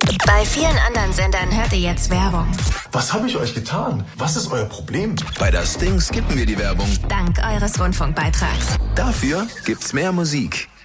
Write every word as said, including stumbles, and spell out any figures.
Bei vielen anderen Sendern hört ihr jetzt Werbung. Was habe ich euch getan? Was ist euer Problem? Bei das Ding skippen wir die Werbung. Dank eures Rundfunkbeitrags. Dafür gibt's mehr Musik.